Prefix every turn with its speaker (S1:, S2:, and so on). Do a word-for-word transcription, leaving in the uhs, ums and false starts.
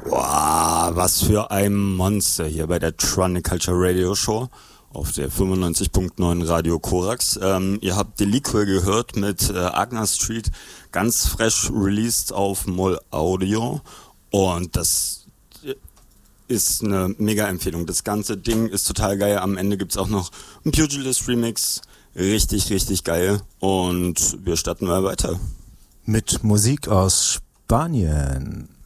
S1: Wow, was für ein Monster hier bei der Tronic Culture Radio Show auf der fünfundneunzig Komma neun Radio Korax. Ähm, ihr habt Deliquil gehört mit äh, Agna Street, ganz fresh released auf Moll Audio, und das ist eine mega Empfehlung. Das ganze Ding ist total geil. Am Ende gibt's auch noch einen Pugilist Remix. Richtig, richtig geil. Und wir starten mal weiter.
S2: Mit Musik aus Spanien.